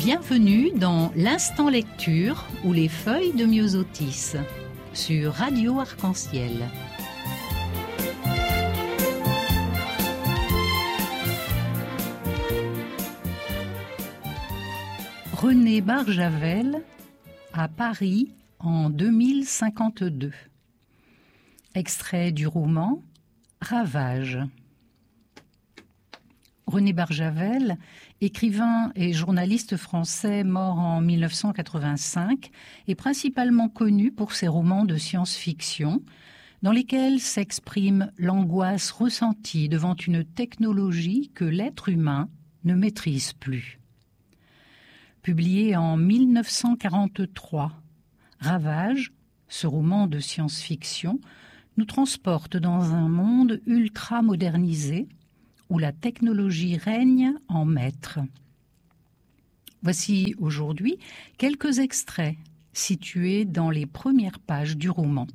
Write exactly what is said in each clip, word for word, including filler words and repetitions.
Bienvenue dans l'Instant Lecture ou les feuilles de Myosotis sur Radio Arc-en-Ciel. René Barjavel à Paris en deux mille cinquante-deux. Extrait du roman Ravage. René Barjavel, écrivain et journaliste français mort en mille neuf cent quatre-vingt-cinq, est principalement connu pour ses romans de science-fiction, dans lesquels s'exprime l'angoisse ressentie devant une technologie que l'être humain ne maîtrise plus. Publié en mille neuf cent quarante-trois, Ravage, ce roman de science-fiction, nous transporte dans un monde ultra-modernisé où la technologie règne en maître. Voici aujourd'hui quelques extraits situés dans les premières pages du roman.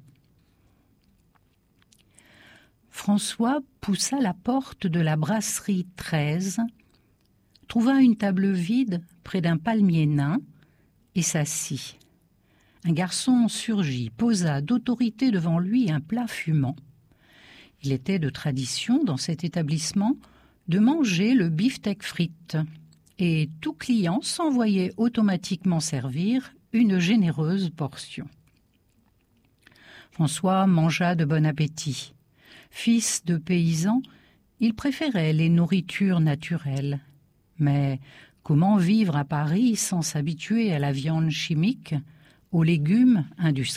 François poussa la porte de la brasserie treize, trouva une table vide près d'un palmier nain et s'assit. Un garçon surgit, posa d'autorité devant lui un plat fumant. Il était de tradition dans cet établissement de manger le beefsteak frites et tout client s'envoyait automatiquement servir une généreuse portion. François mangea de bon appétit. Fils de paysan, il préférait les nourritures naturelles. Mais comment vivre à Paris sans s'habituer à la viande chimique, aux légumes industriels ?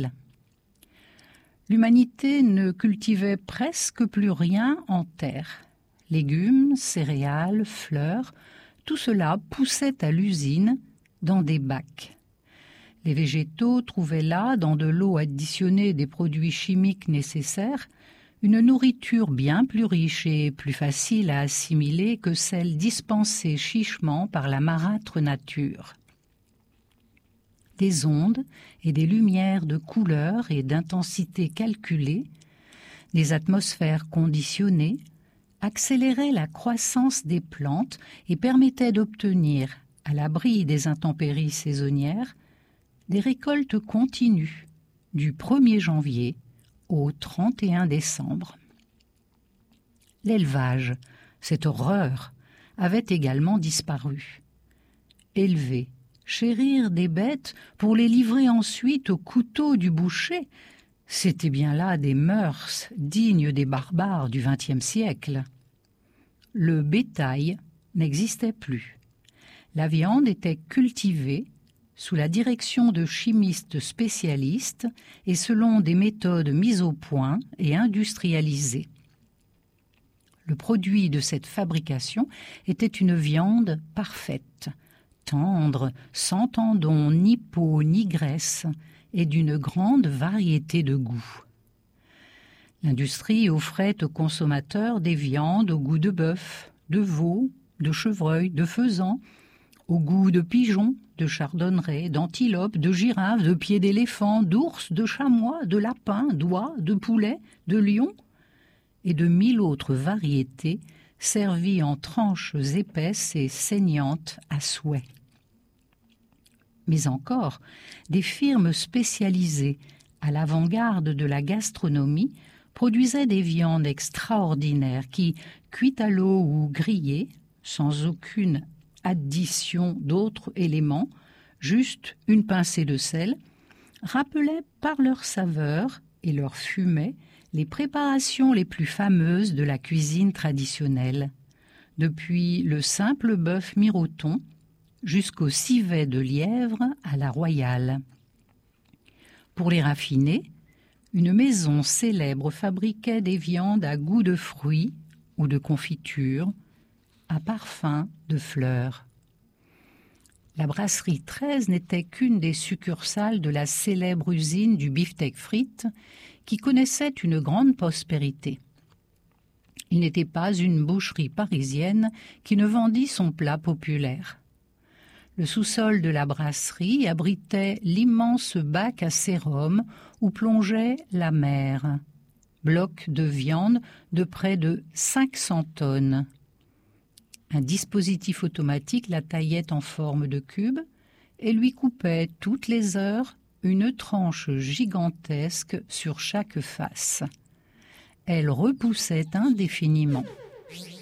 L'humanité ne cultivait presque plus rien en terre. Légumes, céréales, fleurs, tout cela poussait à l'usine dans des bacs. Les végétaux trouvaient là, dans de l'eau additionnée des produits chimiques nécessaires, une nourriture bien plus riche et plus facile à assimiler que celle dispensée chichement par la marâtre nature. Des ondes et des lumières de couleur et d'intensité calculées, des atmosphères conditionnées, accéléraient la croissance des plantes et permettaient d'obtenir, à l'abri des intempéries saisonnières, des récoltes continues du premier janvier au trente et un décembre. L'élevage, cette horreur, avait également disparu. Élever, chérir des bêtes pour les livrer ensuite au couteau du boucher, c'était bien là des mœurs dignes des barbares du vingtième siècle. Le bétail n'existait plus. La viande était cultivée sous la direction de chimistes spécialistes et selon des méthodes mises au point et industrialisées. Le produit de cette fabrication était une viande parfaite, tendre, sans tendons, ni peau, ni graisse, et d'une grande variété de goûts. L'industrie offrait aux consommateurs des viandes au goût de bœuf, de veau, de chevreuil, de faisan, au goût de pigeon, de chardonneret, d'antilope, de girafe, de pied d'éléphant, d'ours, de chamois, de lapin, d'oie, de poulet, de lion, et de mille autres variétés servies en tranches épaisses et saignantes à souhait. Mais encore, des firmes spécialisées à l'avant-garde de la gastronomie produisaient des viandes extraordinaires qui, cuites à l'eau ou grillées, sans aucune addition d'autres éléments, juste une pincée de sel, rappelaient par leur saveur et leur fumée les préparations les plus fameuses de la cuisine traditionnelle, depuis le simple bœuf miroton jusqu'au civet de lièvre à la royale. Pour les raffiner, une maison célèbre fabriquait des viandes à goût de fruits ou de confiture, à parfum de fleurs. La brasserie treize n'était qu'une des succursales de la célèbre usine du beefsteak frites qui connaissait une grande prospérité. Il n'était pas une boucherie parisienne qui ne vendît son plat populaire. Le sous-sol de la brasserie abritait l'immense bac à sérum où plongeait la mer, bloc de viande de près de cinq cents tonnes. Un dispositif automatique la taillait en forme de cube et lui coupait toutes les heures une tranche gigantesque sur chaque face. Elle repoussait indéfiniment.